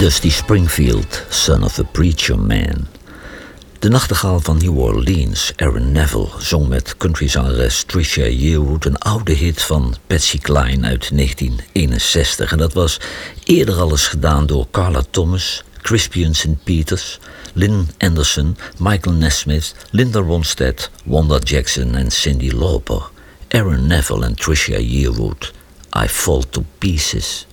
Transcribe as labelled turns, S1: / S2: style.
S1: Dusty Springfield, son of a preacher man. De nachtegaal van New Orleans, Aaron Neville, zong met countryzangeres Trisha Yearwood een oude hit van Patsy Cline uit 1961. En dat was eerder al eens gedaan door Carla Thomas, Crispian St. Peters, Lynn Anderson, Michael Nesmith, Linda Ronstadt, Wanda Jackson en Cyndi Lauper. Aaron Neville en Trisha Yearwood, I Fall to Pieces.